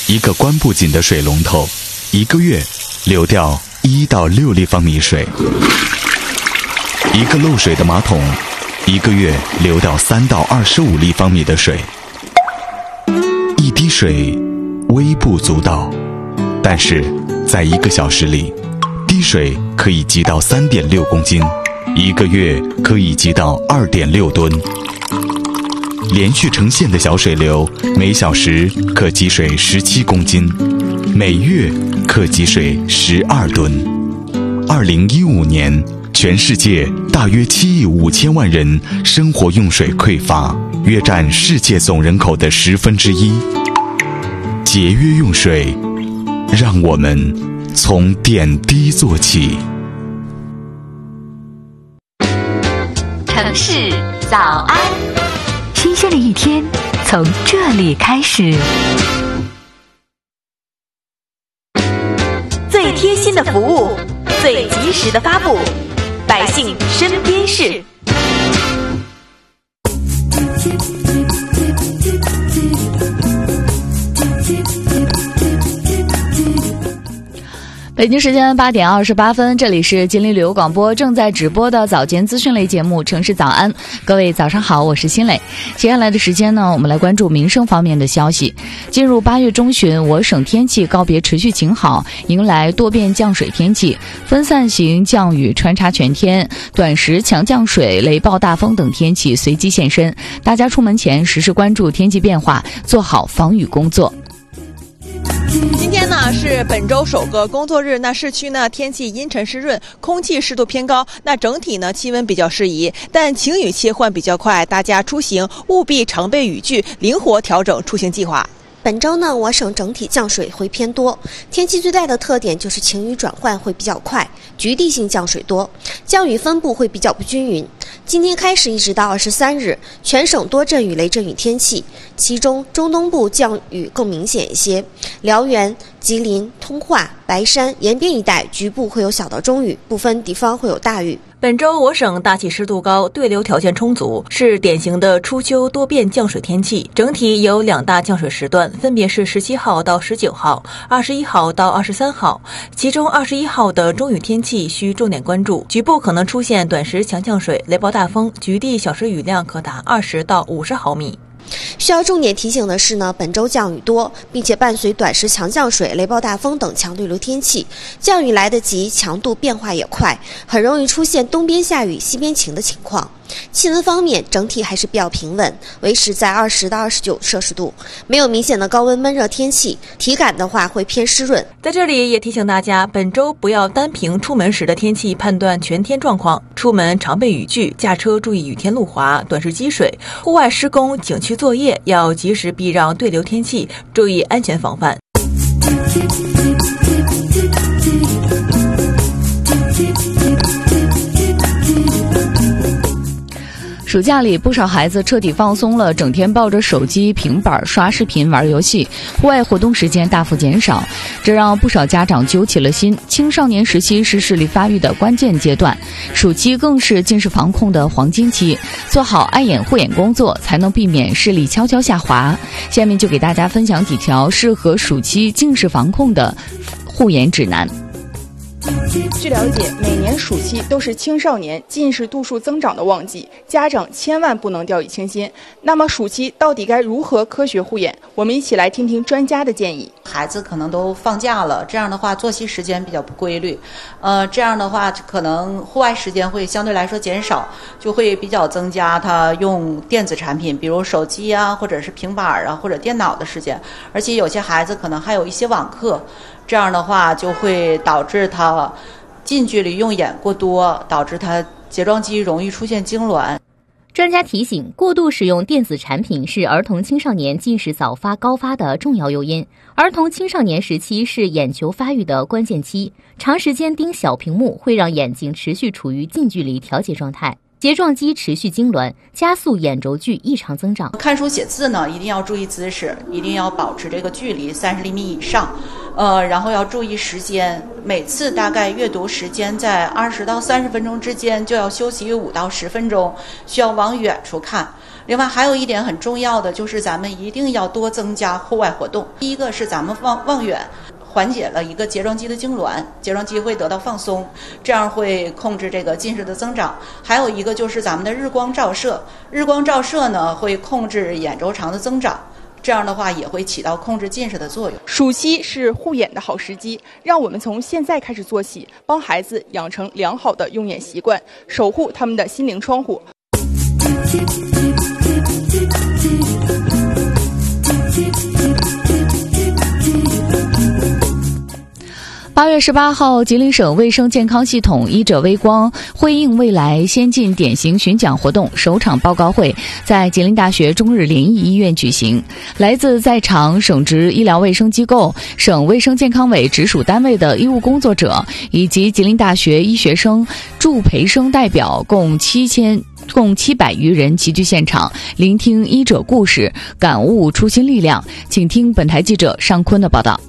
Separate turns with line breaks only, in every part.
一个关不紧的水龙头，一个月流掉1到6立方米水；一个漏水的马桶，一个月流掉3到25立方米的水。一滴水微不足道，但是在1个小时里，滴水可以积到3.6公斤，1个月可以积到2.6吨。连续成线的小水流，每小时可积水17公斤，每月可积水12吨。2015年，全世界大约7亿5千万人生活用水匮乏，约占世界总人口的1/10。节约用水，让我们从点滴做起。
城市早安，
新鲜的一天从这里开始。
最贴心的服务，最及时的发布，百姓身边事。
北京时间8点28分，这里是吉林旅游广播正在直播的早间资讯类节目《城市早安》。各位早上好，我是新磊。接下来的时间呢，我们来关注民生方面的消息。进入8月中旬，我省天气告别持续晴好，迎来多变降水天气，分散型降雨穿插全天，短时强降水、雷暴大风等天气随机现身。大家出门前时时关注天气变化，做好防雨工作。
今天呢是本周首个工作日，那市区呢天气阴沉湿润，空气湿度偏高，那整体呢气温比较适宜，但晴雨切换比较快，大家出行务必常备雨具，灵活调整出行计划。
本周呢，我省整体降水会偏多，天气最大的特点就是晴雨转换会比较快，局地性降水多，降雨分布会比较不均匀。今天开始一直到23日，全省多阵雨雷阵雨天气，其中中东部降雨更明显一些，辽源、吉林、通化、白山、延边一带局部会有小到中雨，部分地方会有大雨。
本周我省大气湿度高，对流条件充足，是典型的初秋多变降水天气。整体有2大降水时段，分别是17号到19号、21号到23号。其中21号的中雨天气需重点关注，局部可能出现短时强降水、雷暴大风，局地小时雨量可达20到50毫米。
需要重点提醒的是呢，本周降雨多，并且伴随短时强降水、雷暴大风等强对流天气，降雨来得急，强度变化也快，很容易出现东边下雨、西边晴的情况。气温方面，整体还是比较平稳，维持在20到29摄氏度，没有明显的高温闷热天气，体感的话会偏湿润。
在这里也提醒大家，本周不要单凭出门时的天气判断全天状况，出门常备雨具，驾车注意雨天路滑、短时积水，户外施工、景区作业要及时避让对流天气，注意安全防范。
暑假里，不少孩子彻底放松了，整天抱着手机、平板刷视频、玩游戏，户外活动时间大幅减少，这让不少家长揪起了心。青少年时期是视力发育的关键阶段，暑期更是近视防控的黄金期，做好爱眼护眼工作，才能避免视力悄悄下滑。下面就给大家分享几条适合暑期近视防控的护眼指南。
据了解，每年暑期都是青少年近视度数增长的旺季，家长千万不能掉以轻心。那么暑期到底该如何科学护眼？我们一起来听听专家的建议。
孩子可能都放假了，这样的话作息时间比较不规律，这样的话可能户外时间会相对来说减少，就会比较增加他用电子产品，比如手机啊，或者是平板啊，或者电脑的时间。而且有些孩子可能还有一些网课，这样的话就会导致他近距离用眼过多，导致他睫状肌容易出现痉挛。
专家提醒，过度使用电子产品是儿童青少年近视早发高发的重要诱因。儿童青少年时期是眼球发育的关键期，长时间盯小屏幕会让眼睛持续处于近距离调节状态，睫状肌持续痉挛，加速眼轴距异常增长。
看书写字呢，一定要注意姿势，一定要保持这个距离30厘米以上。 然后要注意时间，每次大概阅读时间在20到30分钟之间，就要休息5到10分钟，需要往远处看。另外还有一点很重要的就是咱们一定要多增加户外活动。第一个是咱们望远，缓解了一个睫状肌的痉挛，睫状肌会得到放松，这样会控制这个近视的增长。还有一个就是咱们的日光照射，日光照射呢会控制眼周长的增长，这样的话也会起到控制近视的作用。
暑期是护眼的好时机，让我们从现在开始做起，帮孩子养成良好的用眼习惯，守护他们的心灵窗户。
8月18号，吉林省卫生健康系统医者微光辉映未来先进典型巡讲活动首场报告会在吉林大学中日联谊医院举行。来自在场省直医疗卫生机构、省卫生健康委直属单位的医务工作者以及吉林大学医学生、助培生代表共700余人齐聚现场，聆听医者故事，感悟初心力量。请听本台记者尚坤的报道。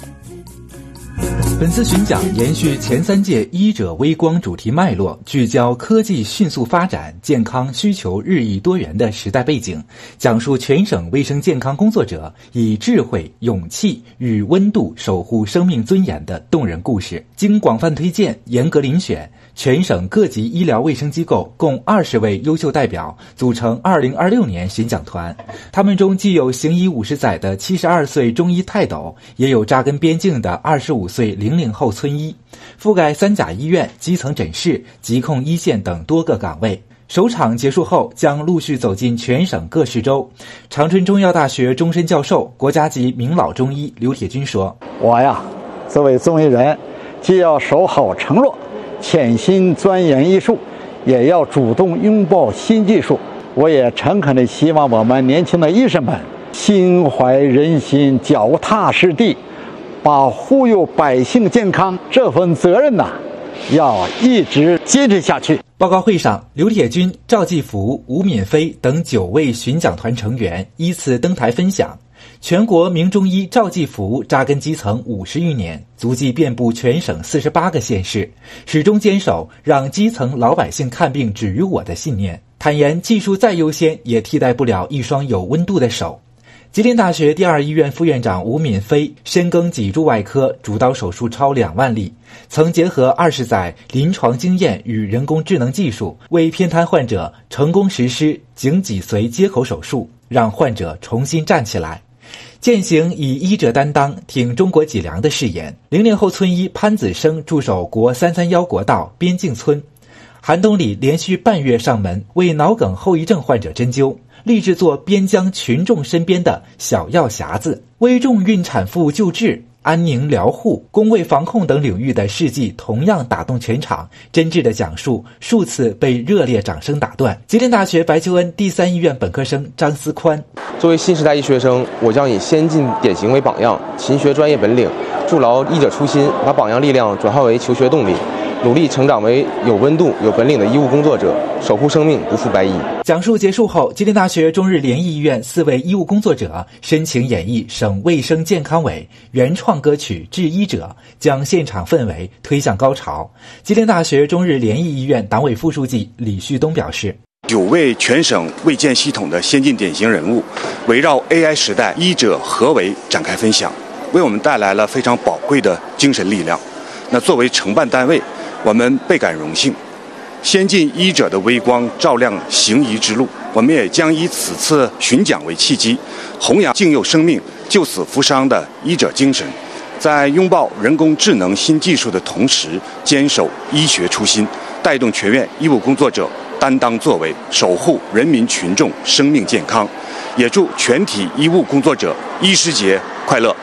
本次巡讲延续前3届医者微光主题脉络，聚焦科技迅速发展、健康需求日益多元的时代背景，讲述全省卫生健康工作者以智慧、勇气与温度守护生命尊严的动人故事。经广泛推荐、严格遴选，全省各级医疗卫生机构共20位优秀代表组成2026年巡讲团，他们中既有行医50载的72岁中医泰斗，也有扎根边境的25岁00后村医，覆盖3甲医院、基层诊室、疾控一线等多个岗位。首场结束后，将陆续走进全省各市州。长春中药大学终身教授、国家级名老中医刘铁军说：“
我呀，作为中医人，既要守好承诺，潜心钻研医术，也要主动拥抱新技术。我也诚恳地希望我们年轻的医生们心怀人心，脚踏实地，把护佑百姓健康这份责任要一直坚持下去。”
报告会上，刘铁军、赵继福、吴敏飞等9位巡讲团成员依次登台分享。全国名中医赵继福扎根基层50余年，足迹遍布全省48个县市，始终坚守让基层老百姓看病只于我的信念。坦言技术再优先，也替代不了一双有温度的手。吉林大学第2医院副院长吴敏飞深耕脊柱外科，主刀手术超2万例，曾结合20载临床经验与人工智能技术，为偏瘫患者成功实施颈脊髓接口手术，让患者重新站起来。践行以医者担当、挺中国脊梁的誓言。00后村医潘子生驻守国331国道边境村，寒冬里连续半月上门，为脑梗后遗症患者针灸，立志做边疆群众身边的小药匣子，为重孕产妇救治、安宁疗护、工位防控等领域的事迹同样打动全场，真挚的讲述数次被热烈掌声打断。吉林大学白求恩第3医院本科生张思宽：
作为新时代医学生，我将以先进典型为榜样，勤学专业本领，筑牢医者初心，把榜样力量转化为求学动力，努力成长为有温度、有本领的医务工作者，守护生命，不负白衣。
讲述结束后，吉林大学中日联谊医院4位医务工作者深情演绎省卫生健康委原创歌曲《致医者》，将现场氛围推向高潮。吉林大学中日联谊医院党委副书记李旭东表示
，9位全省卫健系统的先进典型人物，围绕 AI 时代医者何为展开分享，为我们带来了非常宝贵的精神力量。那作为承办单位，我们倍感荣幸，先进医者的微光照亮行医之路。我们也将以此次巡讲为契机，弘扬敬佑生命、救死扶伤的医者精神，在拥抱人工智能新技术的同时，坚守医学初心，带动全院医务工作者担当作为，守护人民群众生命健康。也祝全体医务工作者医师节快乐。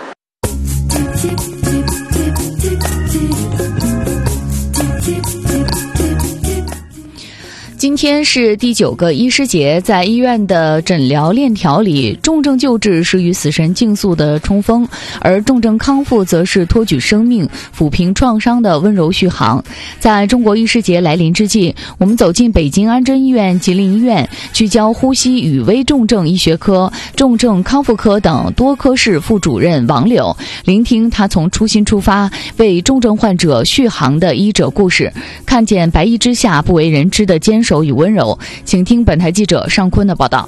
今天是第9个医师节，在医院的诊疗链条里，重症救治是与死神竞速的冲锋，而重症康复则是托举生命、抚平创伤的温柔续航。在中国医师节来临之际，我们走进北京安贞医院吉林医院，聚焦呼吸与危重症医学科、重症康复科等多科室副主任王柳，聆听他从初心出发为重症患者续航的医者故事，看见白衣之下不为人知的坚守与温柔。请听本台记者尚坤的报道。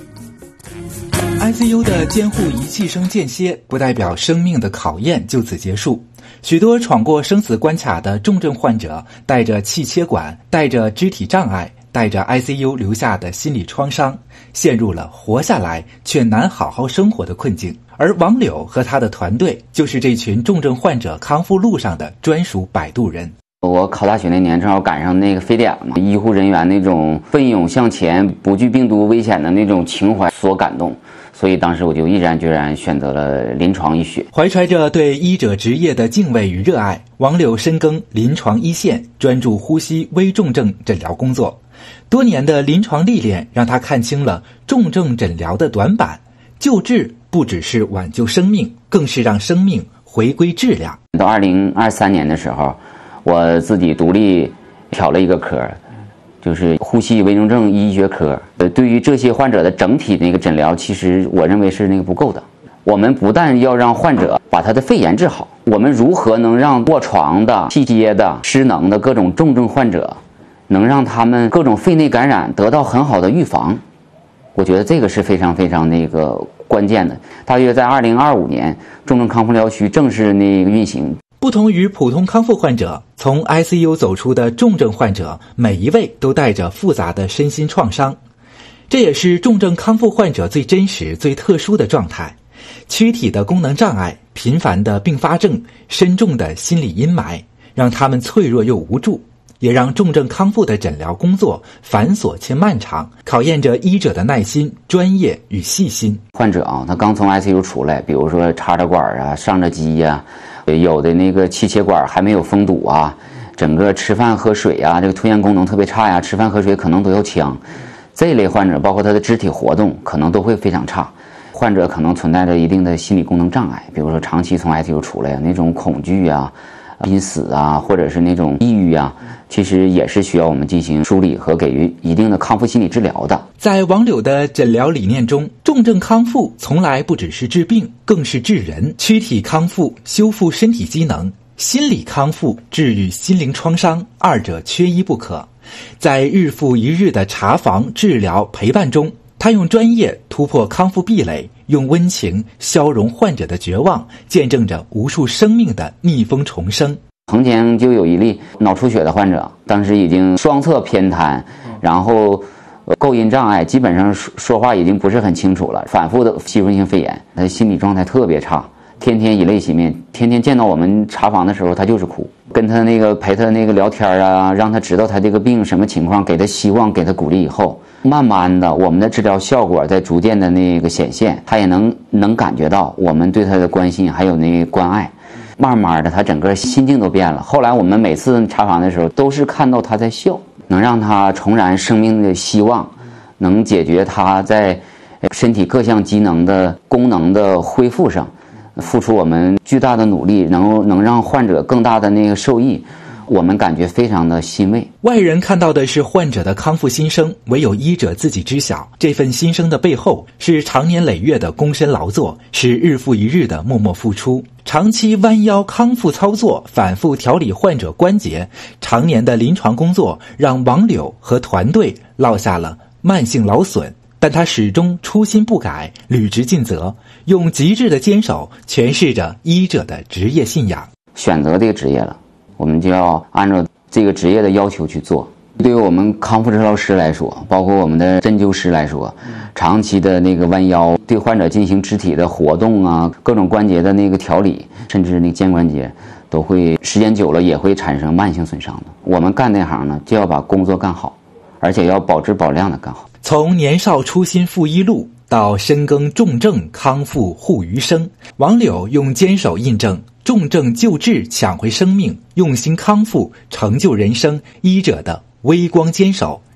ICU 的监护仪器声间歇，不代表生命的考验就此结束。许多闯过生死关卡的重症患者，带着气切管，带着肢体障碍，带着 ICU 留下的心理创伤，陷入了活下来却难好好生活的困境。而王柳和他的团队，就是这群重症患者康复路上的专属摆渡人。
我考大学那年正好赶上那个非典嘛，医护人员那种奋勇向前、不惧病毒危险的那种情怀所感动，所以当时我就毅然决然选择了临床医学。
怀揣着对医者职业的敬畏与热爱，王柳深耕临床一线，专注呼吸危重症诊疗工作。多年的临床历练让他看清了重症诊疗的短板，救治不只是挽救生命，更是让生命回归质量。
到2023年的时候，我自己独立挑了一个科，就是呼吸危重症医学科。对于这些患者的整体那个诊疗，其实我认为是那个不够的。我们不但要让患者把他的肺炎治好，我们如何能让卧床的、气接的、失能的各种重症患者，能让他们各种肺内感染得到很好的预防？我觉得这个是非常非常那个关键的。大约在2025年，重症康复疗区正式那个运行。
不同于普通康复患者，从 ICU 走出的重症患者，每一位都带着复杂的身心创伤。这也是重症康复患者最真实、最特殊的状态。躯体的功能障碍、频繁的并发症、深重的心理阴霾，让他们脆弱又无助，也让重症康复的诊疗工作繁琐且漫长，考验着医者的耐心、专业与细心。
患者他刚从 ICU 出来，比如说插着管啊、上着机呀，有的那个气切管还没有封堵啊，整个吃饭喝水啊，这个吞咽功能特别差呀，吃饭喝水可能都要呛。这一类患者，包括他的肢体活动可能都会非常差。患者可能存在着一定的心理功能障碍，比如说长期从 ICU 出来那种恐惧啊、濒死啊，或者是那种抑郁啊，其实也是需要我们进行梳理和给予一定的康复心理治疗的。
在王柳的诊疗理念中，重症康复从来不只是治病，更是治人。躯体康复修复身体机能，心理康复治愈心灵创伤，二者缺一不可。在日复一日的查房、治疗、陪伴中，他用专业突破康复壁垒，用温情消融患者的绝望，见证着无数生命的逆风重生。
从前就有一例脑出血的患者，当时已经双侧偏瘫，然后构音障碍，基本上说话已经不是很清楚了，反复的吸入性肺炎，他心理状态特别差，天天以泪洗面，天天见到我们查房的时候他就是哭，跟他那个陪他那个聊天啊，让他知道他这个病什么情况，给他希望，给他鼓励以后，慢慢的我们的治疗效果在逐渐的那个显现，他也能感觉到我们对他的关心还有那个关爱，慢慢的他整个心境都变了。后来我们每次查房的时候都是看到他在笑，能让他重燃生命的希望，能解决他在身体各项机能的功能的恢复上付出我们巨大的努力，能让患者更大的那个受益，我们感觉非常的欣慰。
外人看到的是患者的康复心声，唯有医者自己知晓，这份心声的背后是长年累月的躬身劳作，是日复一日的默默付出。长期弯腰康复操作，反复调理患者关节，常年的临床工作让王柳和团队落下了慢性劳损，但他始终初心不改，履职尽责，用极致的坚守诠释着医者的职业信仰。
选择这个职业了，我们就要按照这个职业的要求去做。对于我们康复治疗师来说，包括我们的针灸师来说，长期的那个弯腰，对患者进行肢体的活动啊，各种关节的那个调理，甚至那个肩关节都会时间久了也会产生慢性损伤的。我们干那行呢，就要把工作干好，而且要保质保量的干好。
从年少初心赴医路到深耕重症康复护余生，王柳用坚守印证重症救治抢回生命，用心康复成就人生，医者的微光坚守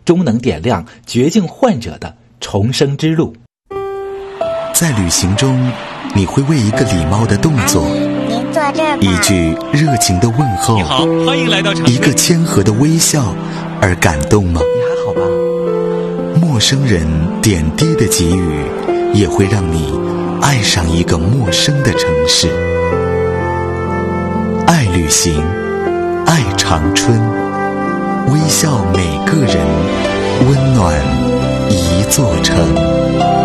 终能点亮绝境患者的重生之路。
在旅行中，你会为一个礼貌的动作，一句热情的问候，
你好，欢迎来到
一个谦和的微笑而感动吗？
你还好吧？
陌生人点滴的给予，也会让你爱上一个陌生的城市。爱旅行，爱长春，微笑每个人，温暖一座城。